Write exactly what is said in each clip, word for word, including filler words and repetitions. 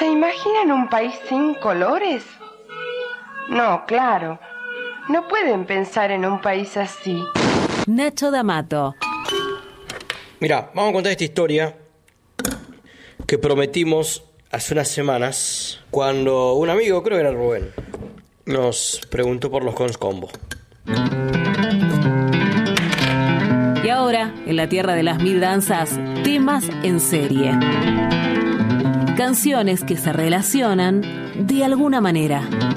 ¿Se imaginan un país sin colores? No, claro. No pueden pensar en un país así. Nacho D'Amato. Mirá, vamos a contar esta historia que prometimos hace unas semanas cuando un amigo, creo que era Rubén, nos preguntó por los Cons Combo. Y ahora, en la tierra de las mil danzas, temas en serie. Canciones que se relacionan de alguna manera.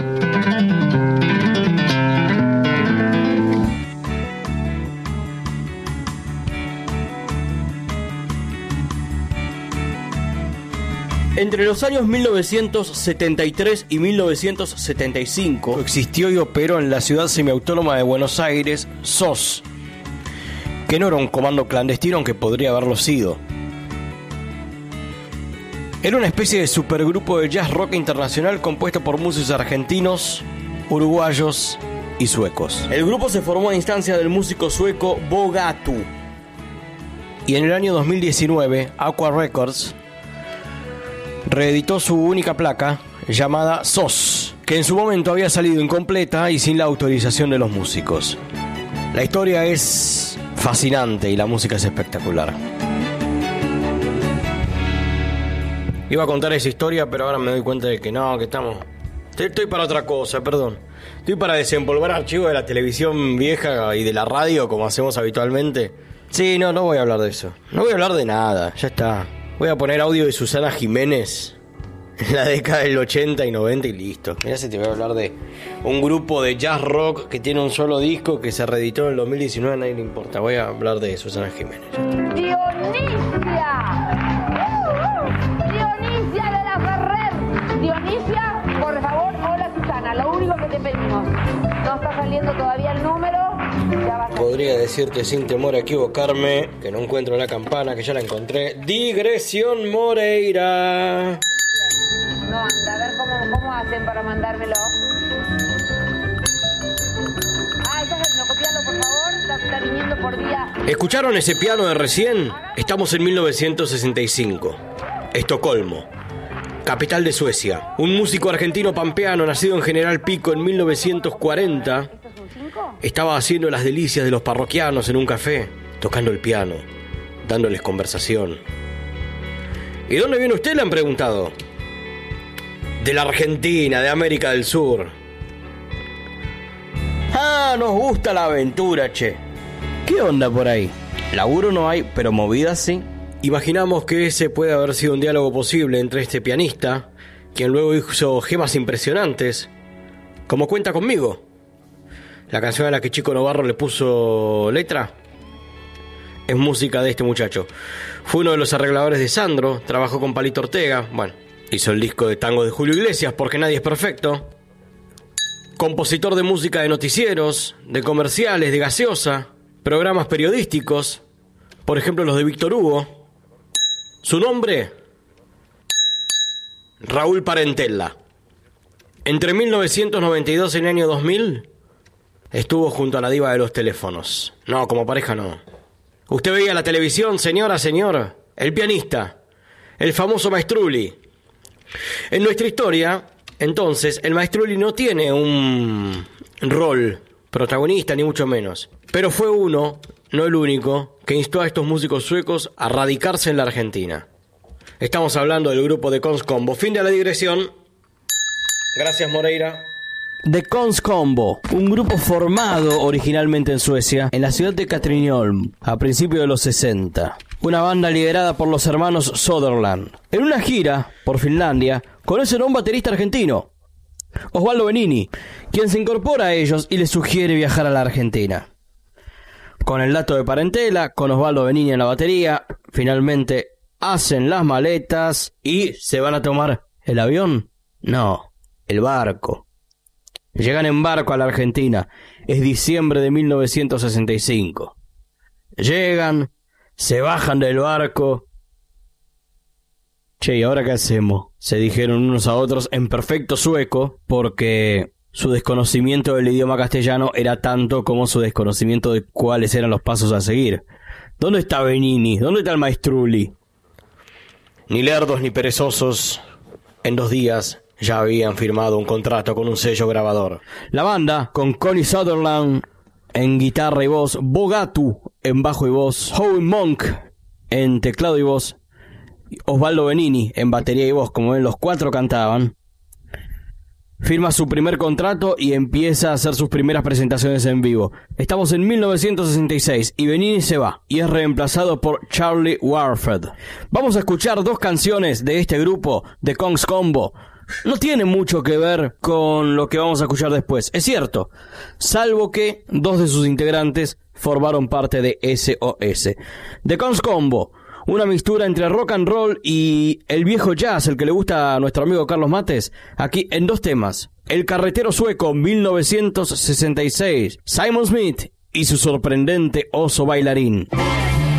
Entre los años mil novecientos setenta y tres y mil novecientos setenta y cinco existió y operó en la ciudad semiautónoma de Buenos Aires S O S, que no era un comando clandestino, aunque podría haberlo sido. Era una especie de supergrupo de jazz rock internacional compuesto por músicos argentinos, uruguayos y suecos. El grupo se formó a instancia del músico sueco Bo Gatu. Y en el año dos mil diecinueve, Aqua Records reeditó su única placa llamada S O S, que en su momento había salido incompleta y sin la autorización de los músicos. La historia es fascinante y la música es espectacular. Iba a contar esa historia, pero ahora me doy cuenta de que no, que estamos... Estoy para otra cosa, perdón. Estoy para desempolvar archivos de la televisión vieja y de la radio, como hacemos habitualmente. Sí, no, no voy a hablar de eso. No voy a hablar de nada, ya está. Voy a poner audio de Susana Jiménez en la década del ochenta y noventa y listo. Mirá si te voy a hablar de un grupo de jazz rock que tiene un solo disco que se reeditó en el dos mil diecinueve, a nadie le importa. Voy a hablar de Susana Jiménez. Dionisia. Dionisia de la Ferrer. Dionisia, por favor, hola Susana, lo único que te pedimos. No está saliendo todavía el número. Ya va a salir. Podría decirte sin temor a equivocarme que no encuentro la campana, que ya la encontré. Digresión Moreira. No anda, a ver cómo, cómo hacen para mandármelo. Ah, está saliendo, copialo por favor, está, está viniendo por día. ¿Escucharon ese piano de recién? Estamos en mil novecientos sesenta y cinco. Estocolmo, capital de Suecia. Un músico argentino pampeano nacido en General Pico en mil novecientos cuarenta estaba haciendo las delicias de los parroquianos en un café, tocando el piano, dándoles conversación. ¿Y dónde viene usted?, le han preguntado. De la Argentina, de América del Sur. Ah, nos gusta la aventura, che. ¿Qué onda por ahí? Laburo no hay, pero movidas sí. Imaginamos que ese puede haber sido un diálogo posible entre este pianista, quien luego hizo gemas impresionantes, como Cuenta Conmigo, la canción a la que Chico Novarro le puso letra. Es música de este muchacho. Fue uno de los arregladores de Sandro, trabajó con Palito Ortega, bueno, hizo el disco de tango de Julio Iglesias, Porque Nadie es Perfecto. Compositor de música de noticieros, de comerciales, de gaseosa, programas periodísticos, por ejemplo los de Víctor Hugo. Su nombre, Raúl Parentella. Entre mil novecientos noventa y dos y el año dos mil, estuvo junto a la diva de los teléfonos. No, como pareja no. Usted veía la televisión, señora, señor, el pianista, el famoso Maestrulli. En nuestra historia, entonces, el Maestrulli no tiene un rol protagonista, ni mucho menos. Pero fue uno, no el único, que instó a estos músicos suecos a radicarse en la Argentina. Estamos hablando del grupo de Cons Combo. Fin de la digresión. Gracias, Moreira. The Cons Combo, un grupo formado originalmente en Suecia, en la ciudad de Katrineholm, a principios de los sesenta. Una banda liderada por los hermanos Söderland. En una gira por Finlandia, conocen a un baterista argentino, Osvaldo Benini, quien se incorpora a ellos y les sugiere viajar a la Argentina. Con el dato de Parentella, con Osvaldo Benini en la batería, finalmente hacen las maletas y ¿se van a tomar el avión? No, el barco. Llegan en barco a la Argentina. Es diciembre de mil novecientos sesenta y cinco. Llegan, se bajan del barco. Che, ¿y ahora qué hacemos?, se dijeron unos a otros en perfecto sueco, porque su desconocimiento del idioma castellano era tanto como su desconocimiento de cuáles eran los pasos a seguir. ¿Dónde está Benini? ¿Dónde está el Maestrulli? Ni lerdos ni perezosos, En dos días ya habían firmado un contrato con un sello grabador. La banda, con Connie Sutherland en guitarra y voz, Bogatu en bajo y voz, Howie Monk en teclado y voz, Osvaldo Benini en batería y voz, como ven, los cuatro cantaban. Firma su primer contrato y empieza a hacer sus primeras presentaciones en vivo. Estamos en mil novecientos sesenta y seis y Benini se va y es reemplazado por Charlie Warford. Vamos a escuchar dos canciones de este grupo, The Kong's Combo. No tiene mucho que ver con lo que vamos a escuchar después, es cierto, salvo que dos de sus integrantes formaron parte de S O S. The Kong's Combo, una mixtura entre rock and roll y el viejo jazz, el que le gusta a nuestro amigo Carlos Mates, aquí en dos temas. El carretero sueco, mil novecientos sesenta y seis, Simon Smith y su sorprendente oso bailarín.